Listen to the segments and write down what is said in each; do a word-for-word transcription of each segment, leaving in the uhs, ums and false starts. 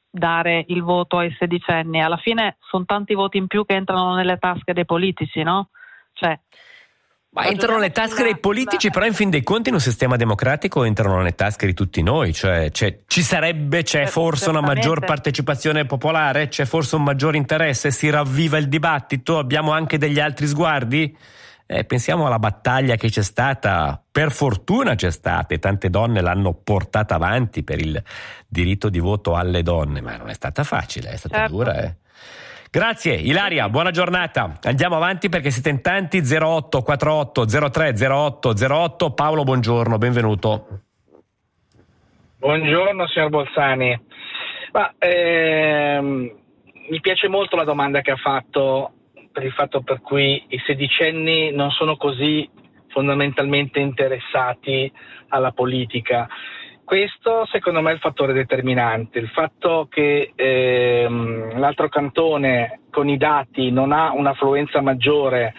dare il voto ai sedicenni. Alla fine sono tanti voti in più che entrano nelle tasche dei politici, no? Cioè, ma entrano nelle tasche dei politici, però in fin dei conti in un sistema democratico entrano nelle tasche di tutti noi, cioè, cioè ci sarebbe, c'è forse una maggior partecipazione popolare, c'è forse un maggior interesse, si ravviva il dibattito, abbiamo anche degli altri sguardi? Eh, pensiamo alla battaglia che c'è stata, per fortuna c'è stata, e tante donne l'hanno portata avanti per il diritto di voto alle donne, ma non è stata facile, è stata certo. dura, eh. Grazie Ilaria, buona giornata. Andiamo avanti perché siete in tanti. Zero otto quarantotto zero tre zero otto zero otto. Paolo, buongiorno, benvenuto. Buongiorno signor Bolzani. Ma, ehm, mi piace molto la domanda che ha fatto, per il fatto per cui i sedicenni non sono così fondamentalmente interessati alla politica. Questo secondo me è il fattore determinante, il fatto che ehm, l'altro cantone con i dati non ha un'affluenza maggiore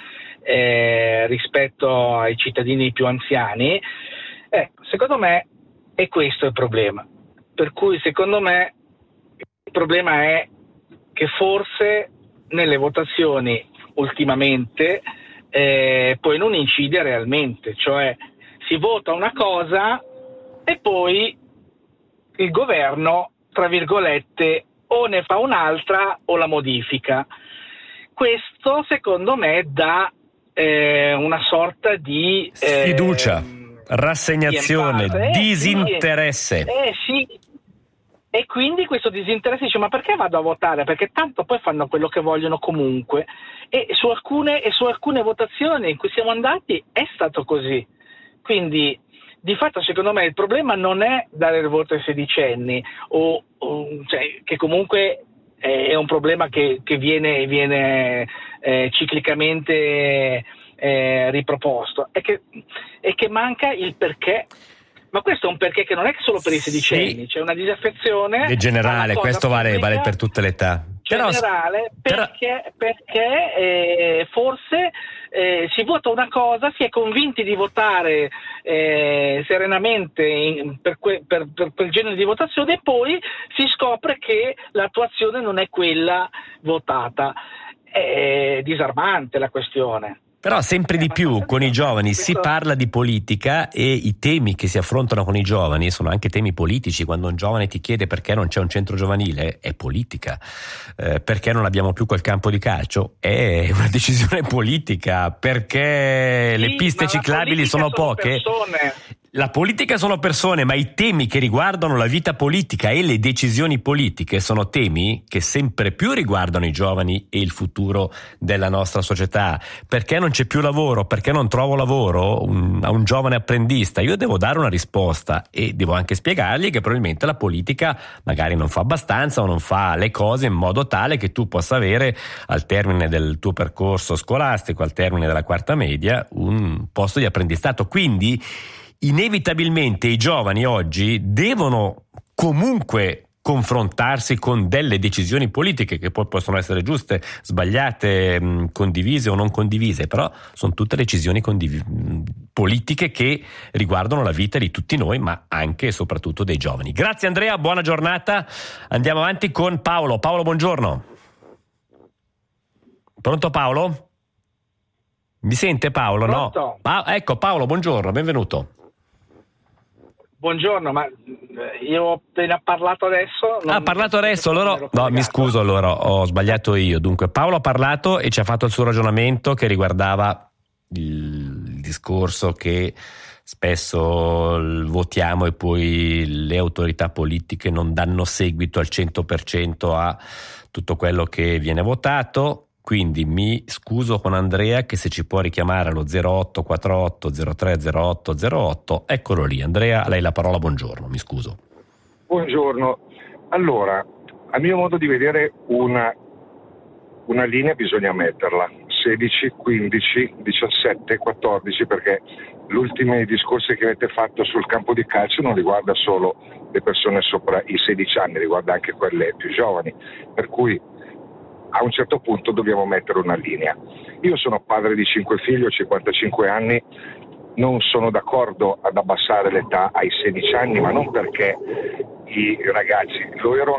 eh, rispetto ai cittadini più anziani, eh, secondo me è questo il problema. Per cui secondo me il problema è che forse nelle votazioni ultimamente eh, poi non incide realmente, cioè si vota una cosa e poi il governo, tra virgolette, o ne fa un'altra o la modifica. Questo, secondo me, dà eh, una sorta di... Eh, sfiducia, rassegnazione, di disinteresse. Eh sì, e quindi questo disinteresse dice: ma perché vado a votare? Perché tanto poi fanno quello che vogliono comunque. E su alcune, e su alcune votazioni in cui siamo andati è stato così. Quindi... di fatto secondo me il problema non è dare il voto ai sedicenni, o, o cioè, che comunque è un problema che, che viene, viene eh, ciclicamente eh, riproposto, è che, è che manca il perché. Ma questo è un perché che non è solo per i sedicenni, sì. C'è una disaffezione è generale, questo vale, vale per tutte le età. Generale, perché, perché eh, forse eh, si vota una cosa, si è convinti di votare eh, serenamente in, per, que, per, per quel genere di votazione, e poi si scopre che l'attuazione non è quella votata. È disarmante la questione. Però sempre di più con i giovani si parla di politica, e i temi che si affrontano con i giovani sono anche temi politici. Quando un giovane ti chiede perché non c'è un centro giovanile, è politica. Eh, perché non abbiamo più quel campo di calcio, è una decisione politica. Perché sì, le piste ciclabili sono poche. Sono La politica sono persone, ma i temi che riguardano la vita politica e le decisioni politiche sono temi che sempre più riguardano i giovani e il futuro della nostra società. Perché non c'è più lavoro? Perché non trovo lavoro un, a un giovane apprendista? Io devo dare una risposta e devo anche spiegargli che probabilmente la politica magari non fa abbastanza o non fa le cose in modo tale che tu possa avere al termine del tuo percorso scolastico, al termine della quarta media, un posto di apprendistato. Quindi inevitabilmente i giovani oggi devono comunque confrontarsi con delle decisioni politiche che poi possono essere giuste, sbagliate, mh, condivise o non condivise, però sono tutte decisioni condiv- politiche che riguardano la vita di tutti noi, ma anche e soprattutto dei giovani. Grazie Andrea, buona giornata. Andiamo avanti con Paolo. Paolo, buongiorno. Pronto Paolo? Mi sente Paolo? Pronto? No? Ah, ecco Paolo, buongiorno, benvenuto. Buongiorno, ma io ho appena parlato adesso. Non ha parlato adesso, allora no, mi scuso, allora ho sbagliato io. Dunque Paolo ha parlato e ci ha fatto il suo ragionamento che riguardava il discorso che spesso votiamo e poi le autorità politiche non danno seguito al cento per cento a tutto quello che viene votato. Quindi mi scuso con Andrea, che se ci può richiamare allo zero otto quarantotto zero tre zero otto zero otto, eccolo lì. Andrea, a lei la parola, buongiorno, mi scuso. Buongiorno. Allora, a mio modo di vedere una, una linea bisogna metterla, sedici, quindici, diciassette, quattordici, perché gli ultimi discorsi che avete fatto sul campo di calcio non riguarda solo le persone sopra i sedici anni, riguarda anche quelle più giovani, per cui a un certo punto dobbiamo mettere una linea. Io sono padre di cinque figli, ho cinquantacinque anni, non sono d'accordo ad abbassare l'età ai sedici anni, ma non perché i ragazzi, lo ero